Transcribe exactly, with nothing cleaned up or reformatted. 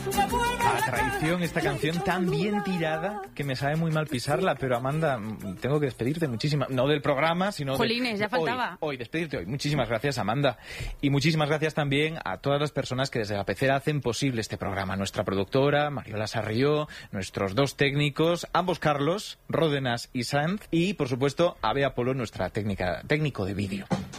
A traición, esta canción tan bien tirada que me sabe muy mal pisarla, pero Amanda, tengo que despedirte muchísimas, no del programa, sino Jolines, de ya faltaba. Hoy, hoy, despedirte hoy. Muchísimas gracias, Amanda. Y muchísimas gracias también a todas las personas que desde la pecera hacen posible este programa. Nuestra productora, Mariola Sarrió, nuestros dos técnicos, ambos Carlos, Ródenas y Sanz, y por supuesto a Bea Polo, nuestra técnica, técnico de vídeo.